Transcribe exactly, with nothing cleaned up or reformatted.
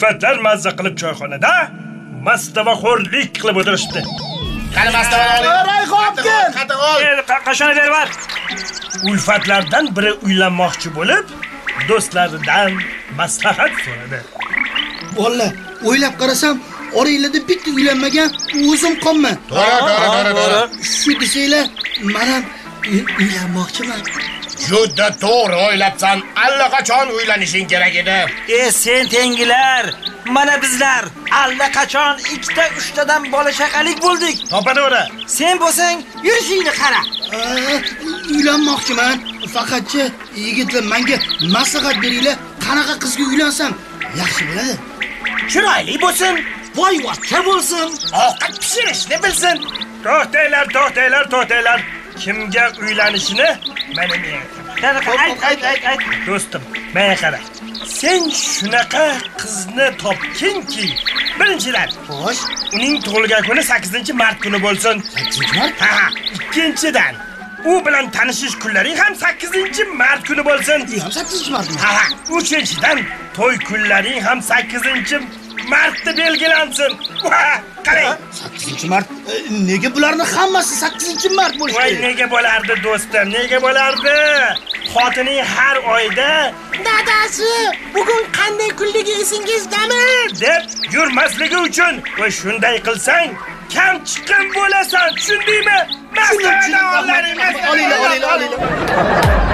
Kulfatlar mazza qilib choyxonada mastavaxo'rlik qilib o'tirishdi. Qani mastavani oling. Rayhon kel. Qattiq ol. Qashoni berib var. Ulfatlardan biri uylanmoqchi bo'lib, do'stlaridan maslahat so'radi. Valla, o'ylab qarasam, oranglarda bitta uylanmagan o'zim qolman. To'g'ri, to'g'ri. Shu desanglar, men ham uylanmoqchiman. Juda to'g'ri o'ylabsan. Allaqachon uylanishing kerak edi. E sen tengilar, mana bizlar allaqachon ikkita uchtadan bola shaqalik bo'ldik. Topadora. Sen bo'lsang, yurishingni qara. Uylanmoqchiman. Faqatchi yigitlar menga maslahat beringlar, qanaqa qizga uylansam yaxshi bo'ladi? Chiroyli bo'lsin, boyvachcha bo'lsin, Ovqat pishirishni bilsin. To'xtanglar, to'xtanglar, to'xtanglar. Kimga uylanishini mana men aytaman. Ayt, ayt, ayt, ayt. Do'stim, menga qara. Sen shunaqa qizni topkinki, birinchidan, Xo'sh, uning tug'ilgan kuni sakkizinchi mart kuni bo'lsin. sakkizinchi mart? Ha, ikkinchidan, u bilan tanishish kunlaring ham sakkizinchi mart kuni bo'lsin. Ham sakkizinchi martmi? Ha, uchinchidan, to'y kunlaring ham sakkizinchi martda belgilansin. Va, qarang. sakkizinchi mart. Nega bularning hammasi sakkizinchi mart bo'lishi Voy, kerak? nega bo'lardi do'stim? Nega bo'lardi? Xotining har oyda Dadasi, bugun qanday kunligi esingizdami? deb yurmasligi uchun va shunday qilsang, kam chiqqan bo'lasan, tushundingmi? Maslahat Olinglar, olinglar, olinglar.